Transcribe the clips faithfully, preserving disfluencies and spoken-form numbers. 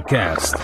Podcast.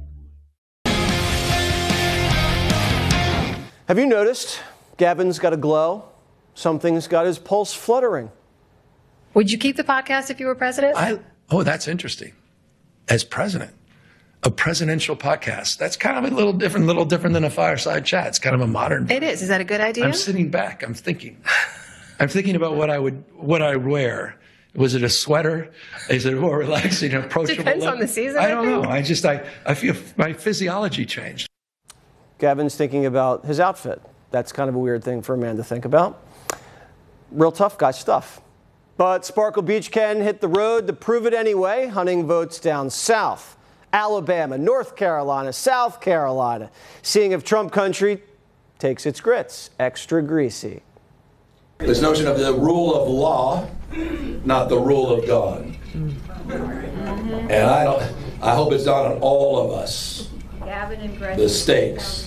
Have you noticed Gavin's got a glow? Something's got his pulse fluttering. Would you keep the podcast if you were president? I, oh, that's interesting. As president, a presidential podcast. That's kind of a little different, little different than a fireside chat. It's kind of a modern. It is. Is that a good idea? I'm sitting back. I'm thinking. I'm thinking about what I would, what I would wear. Was it a sweater? Is it more relaxing, approachable? Depends look? on the season. I I don't think. know. I just, I, I feel my physiology changed. Gavin's thinking about his outfit. That's kind of a weird thing for a man to think about. Real tough guy stuff. But Sparkle Beach Ken hit the road to prove it anyway, hunting votes down south. Alabama, North Carolina, South Carolina. Seeing if Trump country takes its grits extra greasy. This notion of the rule of law, not the rule of God. And I don't, I hope it's not on all of us. The stakes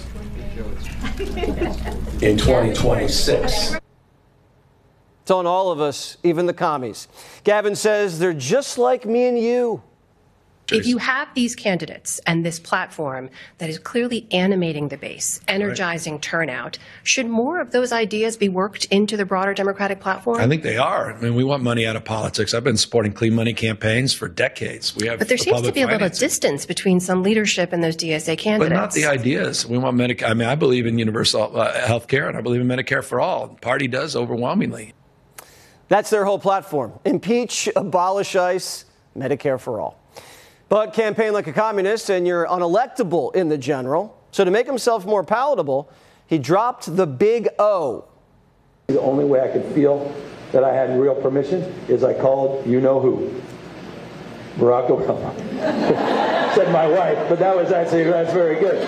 in twenty twenty-six. It's on all of us, even the commies. Gavin says they're just like me and you. If you have these candidates and this platform that is clearly animating the base, energizing right. turnout, should more of those ideas be worked into the broader Democratic platform? I think they are. I mean, we want money out of politics. I've been supporting clean money campaigns for decades. We have, but there seems to be a little financing. distance between some leadership and those D S A candidates. But not the ideas. We want Medicare. I mean, I believe in universal uh, health care, and I believe in Medicare for all. The party does overwhelmingly. That's their whole platform. Impeach, abolish ICE, Medicare for all. But campaign like a communist and you're unelectable in the general. So to make himself more palatable, he dropped the big O. The only way I could feel that I had real permission is I called you-know-who. Barack Obama. Said my wife, but that was actually, that's very good.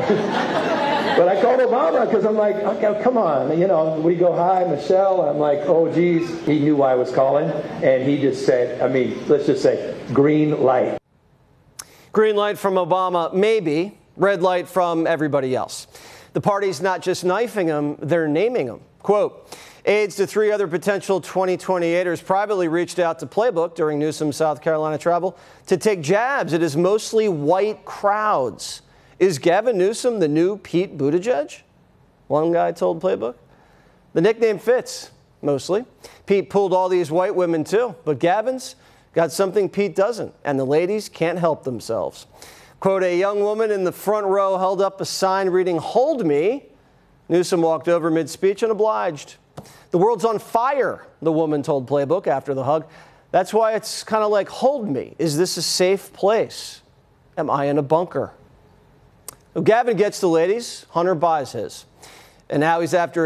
But I called Obama because I'm like, okay, come on. You know, we go, hi, Michelle. I'm like, oh, geez. He knew why I was calling. And he just said, I mean, let's just say, green light. Green light from Obama, maybe. Red light from everybody else. The party's not just knifing him, they're naming him. Quote, aides to three other potential twenty twenty-eighters privately reached out to Playbook during Newsom's South Carolina travel to take jabs at his mostly white crowds. Is Gavin Newsom the new Pete Buttigieg? One guy told Playbook. The nickname fits, mostly. Pete pulled all these white women too, but Gavin's got something Pete doesn't, and the ladies can't help themselves. Quote, a young woman in the front row held up a sign reading, hold me. Newsom walked over mid-speech and obliged. The world's on fire, the woman told Playbook after the hug. That's why it's kind of like, hold me. Is this a safe place? Am I in a bunker? Well, Gavin gets the ladies, Hunter buys his. And now he's after